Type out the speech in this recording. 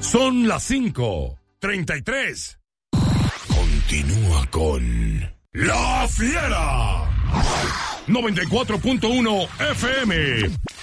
Son las 5:33. Continúa con La Fiera. 94.1 FM.